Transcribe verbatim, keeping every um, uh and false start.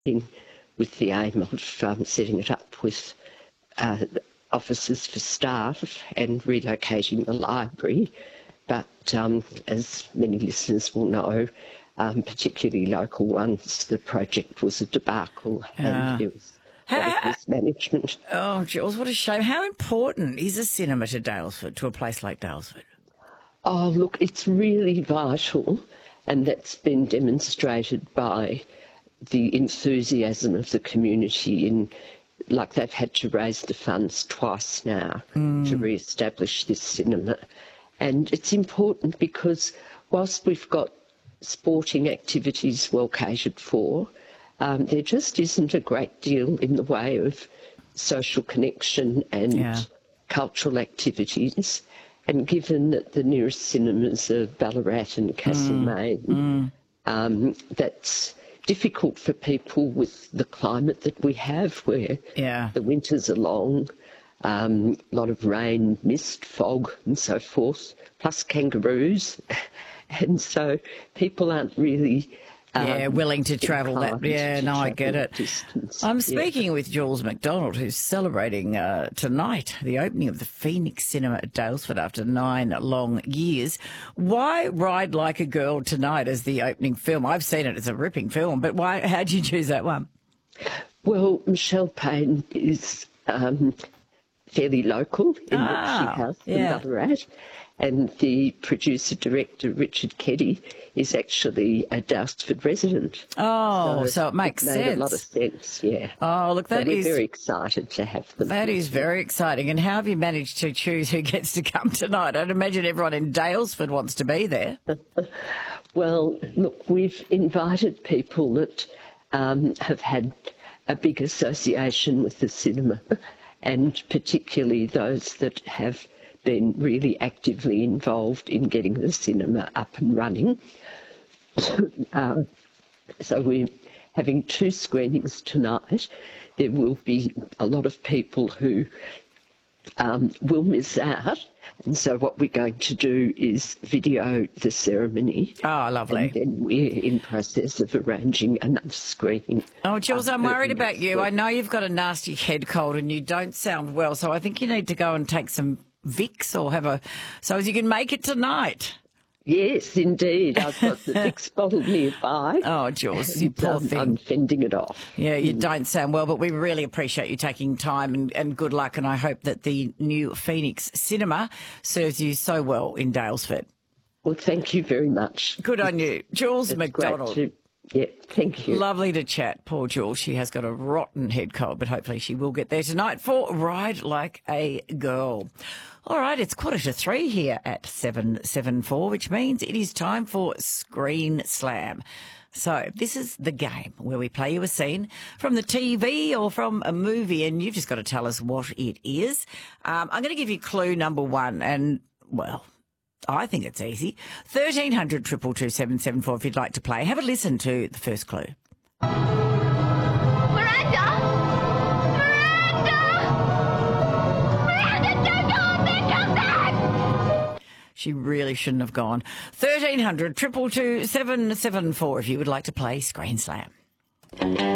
in with the aim of um, setting it up with uh, offices for staff and relocating the library. But um, as many listeners will know, um, particularly local ones, the project was a debacle Yeah. and it was How- mismanagement. Oh, Jules, what a shame. How important is a cinema to Daylesford, to a place like Daylesford? Oh, look, it's really vital, and that's been demonstrated by the enthusiasm of the community in, like they've had to raise the funds twice now mm. to re-establish this cinema. And it's important because whilst we've got sporting activities well catered for, um, there just isn't a great deal in the way of social connection and Yeah. cultural activities. And given that the nearest cinemas are Ballarat and Castlemaine, mm. um, that's difficult for people with the climate that we have, where Yeah. the winters are long, um, a lot of rain, mist, fog and so forth, plus kangaroos. And so people aren't really... Um, Yeah, willing to travel that. Yeah, no, I get it. Distance. I'm Yeah. speaking with Jules McDonald, who's celebrating uh, tonight the opening of the Phoenix Cinema at Daylesford after nine long years. Why Ride Like a Girl tonight as the opening film? I've seen it; it's a ripping film. But why? How did you choose that one? Well, Michelle Payne is um, fairly local in Ah, what she has yeah. in Ballarat. And the producer-director, Richard Keddy, is actually a Daylesford resident. Oh, so, so it makes it made sense. a lot of sense, yeah. Oh, look, that so we're is very excited to have them. That is very exciting. And how have you managed to choose who gets to come tonight? I'd imagine everyone in Daylesford wants to be there. Well, look, we've invited people that um, have had a big association with the cinema, and particularly those that have been really actively involved in getting the cinema up and running. uh, so we're having two screenings tonight. There will be a lot of people who um, will miss out. And so what we're going to do is video the ceremony. Oh, lovely. And then we're in process of arranging another screening. Oh, Jules, I'm worried about you. I know you've got a nasty head cold and you don't sound well, so I think you need to go and take some Vicks or have a... so as you can make it tonight. Yes, indeed. I've got the Vicks bottle nearby. Oh, Jules, you poor um, thing. I'm fending it off. Yeah, you don't sound well, but we really appreciate you taking time and, and good luck, and I hope that the new Phoenix Cinema serves you so well in Daylesford. Well, thank you very much. Good on you. Jules It's McDonald. great to, yeah, thank you. Lovely to chat. Poor Jules. She has got a rotten head cold, but hopefully she will get there tonight for Ride Like a Girl. All right, it's quarter to three here at seven seven four, which means it is time for Screen Slam. So this is the game where we play you a scene from the T V or from a movie, and you've just got to tell us what it is. Um, I'm going to give you clue number one, and, well, I think it's easy. thirteen hundred, two two two, seven seven four if you'd like to play. Have a listen to the first clue. Miranda! Miranda! Miranda, don't go up there, come back! She really shouldn't have gone. thirteen hundred, two two two, seven seven four if you would like to play Screen Slam.